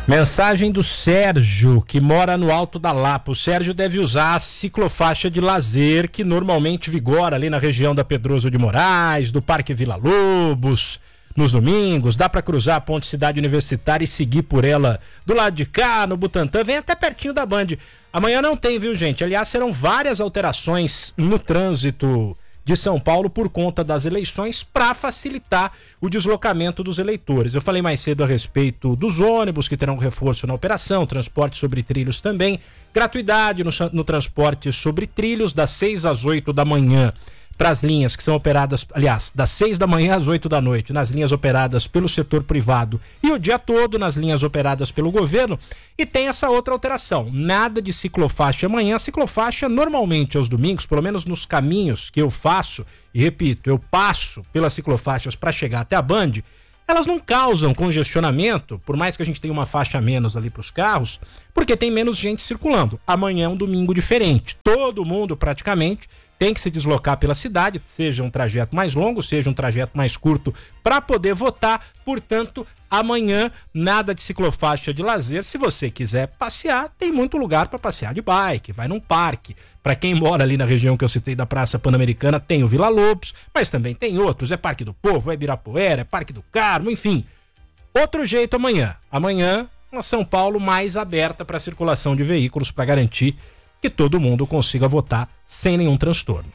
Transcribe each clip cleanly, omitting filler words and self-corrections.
Mensagem do Sérgio, que mora no Alto da Lapa. O Sérgio deve usar a ciclofaixa de lazer que normalmente vigora ali na região da Pedroso de Moraes, do Parque Vila Lobos, nos domingos. Dá para cruzar a Ponte Cidade Universitária e seguir por ela do lado de cá, no Butantã, vem até pertinho da Band. Amanhã não tem, viu, gente? Aliás, serão várias alterações no trânsito de São Paulo por conta das eleições para facilitar o deslocamento dos eleitores. Eu falei mais cedo a respeito dos ônibus que terão reforço na operação, transporte sobre trilhos também, gratuidade no transporte sobre trilhos das 6 às 8 da manhã para as linhas que são operadas, aliás, das 6 da manhã às 8 da noite, nas linhas operadas pelo setor privado e o dia todo nas linhas operadas pelo governo. E tem essa outra alteração, nada de ciclofaixa amanhã. Ciclofaixa normalmente aos domingos, pelo menos nos caminhos que eu faço, e repito, eu passo pelas ciclofaixas para chegar até a Band, elas não causam congestionamento, por mais que a gente tenha uma faixa a menos ali para os carros, porque tem menos gente circulando. Amanhã é um domingo diferente, todo mundo praticamente tem que se deslocar pela cidade, seja um trajeto mais longo, seja um trajeto mais curto, para poder votar. Portanto, amanhã nada de ciclofaixa de lazer. Se você quiser passear, tem muito lugar para passear de bike, vai num parque. Para quem mora ali na região que eu citei da Praça Pan-Americana, tem o Vila Lobos, mas também tem outros, é Parque do Povo, é Ibirapuera, é Parque do Carmo, enfim. Outro jeito amanhã. Amanhã, uma São Paulo mais aberta para a circulação de veículos, para garantir que todo mundo consiga votar sem nenhum transtorno.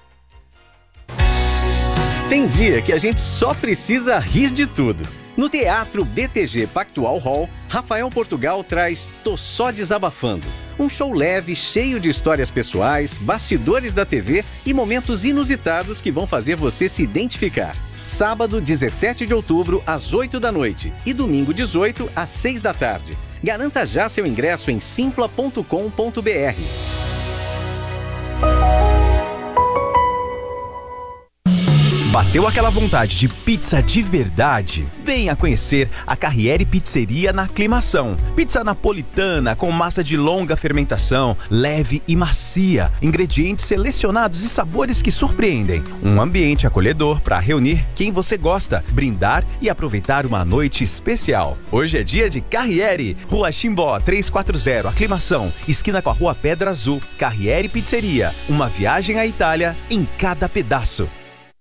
Tem dia que a gente só precisa rir de tudo. No Teatro BTG Pactual Hall, Rafael Portugal traz Tô Só Desabafando. Um show leve, cheio de histórias pessoais, bastidores da TV e momentos inusitados que vão fazer você se identificar. Sábado, 17 de outubro, às 8 da noite e domingo, 18, às 6 da tarde. Garanta já seu ingresso em simpla.com.br. Bateu aquela vontade de pizza de verdade? Venha conhecer a Carriere Pizzeria na Aclimação. Pizza napolitana com massa de longa fermentação, leve e macia, ingredientes selecionados e sabores que surpreendem. Um ambiente acolhedor para reunir quem você gosta, brindar e aproveitar uma noite especial. Hoje é dia de Carriere, Rua Chimbó 340, Aclimação, esquina com a Rua Pedra Azul. Carriere Pizzeria, uma viagem à Itália em cada pedaço.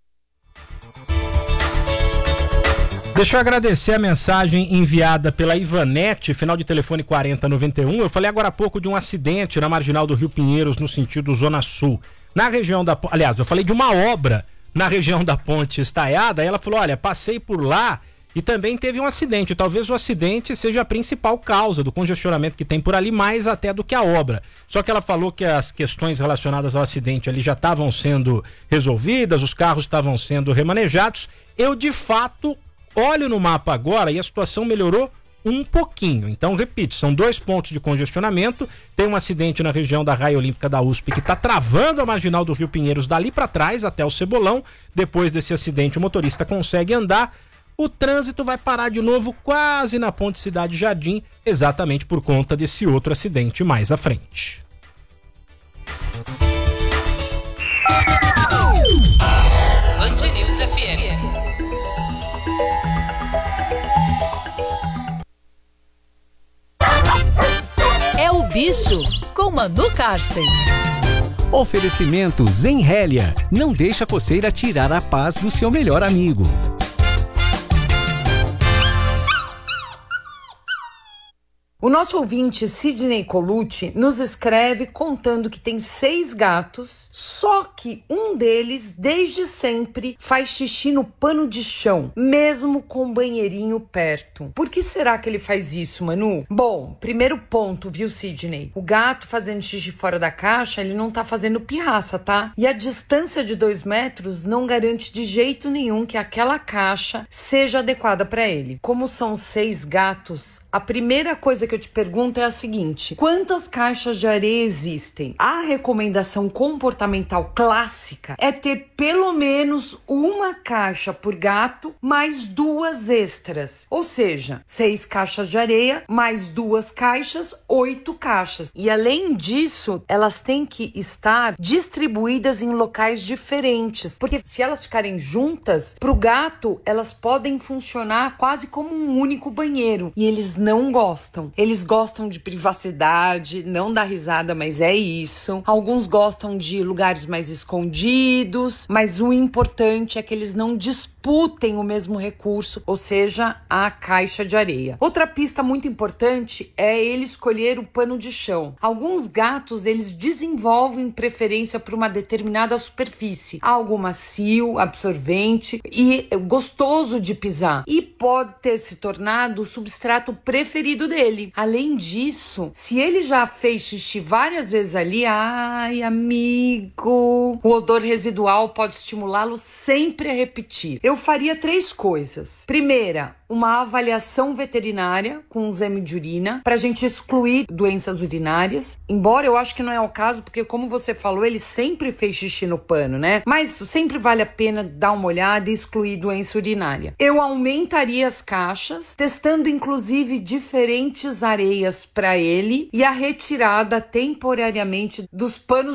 Deixa eu agradecer a mensagem enviada pela Ivanete, final de telefone 4091. Eu falei agora há pouco de um acidente na Marginal do Rio Pinheiros, no sentido Zona Sul. Na região da... Aliás, eu falei de uma obra na região da Ponte Estaiada. Aí ela falou, olha, passei por lá e também teve um acidente. Talvez o acidente seja a principal causa do congestionamento que tem por ali, mais até do que a obra. Só que ela falou que as questões relacionadas ao acidente ali já estavam sendo resolvidas, os carros estavam sendo remanejados. Eu, de fato, olho no mapa agora e a situação melhorou um pouquinho. Então, repito, são 2 pontos de congestionamento. Tem um acidente na região da Raia Olímpica da USP que está travando a Marginal do Rio Pinheiros dali para trás até o Cebolão. Depois desse acidente, o motorista consegue andar. O trânsito vai parar de novo quase na Ponte Cidade Jardim, exatamente por conta desse outro acidente mais à frente. Band News FM. É o Bicho, com Manu Karsten. Oferecimento Zenrélia. Não deixa a coceira tirar a paz do seu melhor amigo. O nosso ouvinte Sidney Colucci nos escreve contando que tem 6 gatos, só que um deles, desde sempre, faz xixi no pano de chão, mesmo com o banheirinho perto. Por que será que ele faz isso, Manu? Bom, primeiro ponto, viu, Sidney? O gato fazendo xixi fora da caixa, ele não tá fazendo pirraça, tá? E a distância de 2 metros não garante de jeito nenhum que aquela caixa seja adequada para ele. Como são 6 gatos, a primeira coisa coisa que eu te pergunto é a seguinte: quantas caixas de areia existem? A recomendação comportamental clássica é ter pelo menos uma caixa por gato mais 2 extras. Ou seja, 6 caixas de areia mais 2 caixas, 8 caixas. E além disso, elas têm que estar distribuídas em locais diferentes. Porque se elas ficarem juntas, pro gato, elas podem funcionar quase como um único banheiro. E eles não gostam. Eles gostam de privacidade, não dá risada, mas é isso. Alguns gostam de lugares mais escondidos, mas o importante é que eles não disputem o mesmo recurso, ou seja, a caixa de areia. Outra pista muito importante é ele escolher o pano de chão. Alguns gatos, eles desenvolvem preferência por uma determinada superfície, algo macio, absorvente e gostoso de pisar, e pode ter se tornado o substrato preferido dele. Além disso, se ele já fez xixi várias vezes ali, ai amigo, o odor residual pode estimulá-lo sempre a repetir. Eu faria 3 coisas. Primeira, uma avaliação veterinária com um exame de urina pra gente excluir doenças urinárias, embora eu acho que não é o caso, porque como você falou, ele sempre fez xixi no pano, né? Mas sempre vale a pena dar uma olhada e excluir doença urinária. Eu aumentaria as caixas, testando inclusive diferentes areias para ele e a retirada temporariamente dos panos